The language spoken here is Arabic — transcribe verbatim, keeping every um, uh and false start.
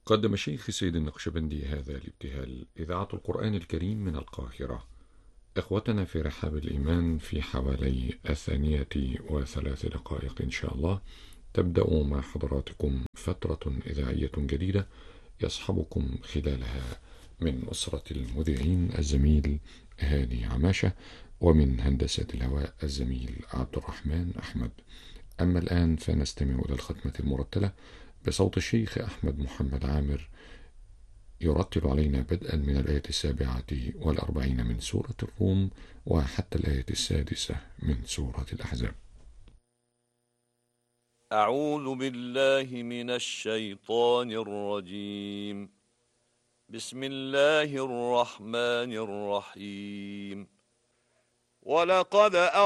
قدم الشيخ سيد النقشبندي هذا الابتهال إذاعة القرآن الكريم من القاهرة. إخوتنا في رحاب الإيمان، في حوالي الثانية وثلاث دقائق إن شاء الله تبدأ مع حضراتكم فترة إذاعية جديدة يصحبكم خلالها من أسرة المذيعين الزميل هاني عماشة، ومن هندسة الهواء الزميل عبد الرحمن أحمد. أما الآن فنستمع إلى الختمة المرتلة بصوت الشيخ أحمد محمد عامر يرتل علينا بدءا من الآية السابعة والأربعين من سورة الروم وحتى الآية السادسة من سورة الأحزاب. أعوذ بالله من الشيطان الرجيم. بسم الله الرحمن الرحيم. ولقد